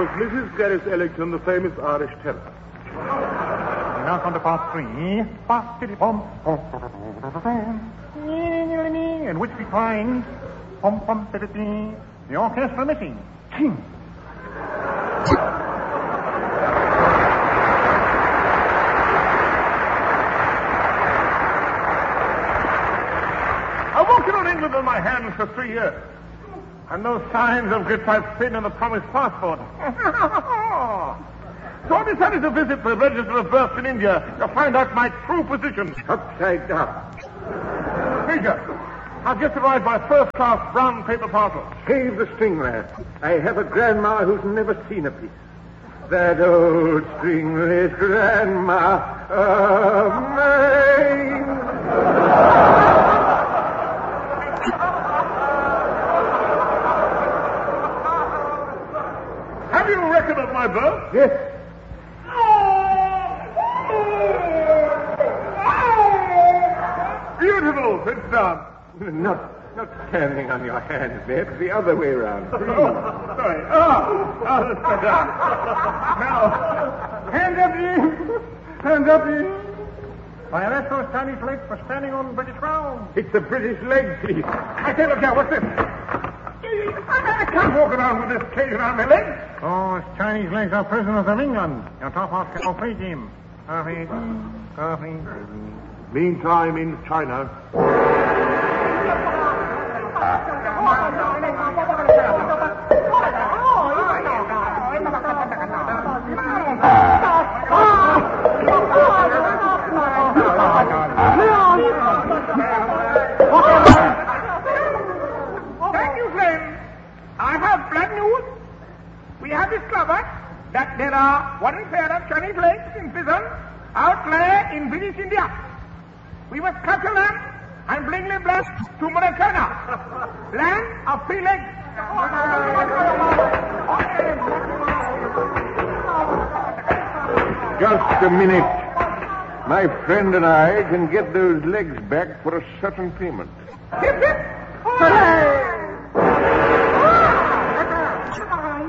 was Mrs. Gladys Ellington, the famous Irish tenor. We now come to part 3. In which we find the orchestra missing. I walked around England on my hands for 3 years. And no signs of Gittide's pin in the promised passport. So I decided to visit the register of births in India to find out my true position. Upside down. Major, I've just arrived by first-class brown paper parcel. Save the string, lad. I have a grandma who's never seen a piece. That old stringless grandma of mine. Have you a record of my birth? Yes. Beautiful. Sit down. Not standing on your hands, Ned. The other way around. Sorry. Sit down. Now, hands up, you. Hands up, you. I arrest those Chinese legs for standing on British ground. It's a British leg piece. I say, look here, what's this? I can't walk around with this cage around my legs. Oh, it's Chinese legs are prisoners of England. Your top off can free team. Meantime, in China. Thank you, friend. I have blood news. We have discovered that there are one pair of Chinese legs in prison out in British India. We must capture them and bring them back to China, land of free legs. Just a minute. My friend and I can get those legs back for a certain payment. Hip, hip. Hooray!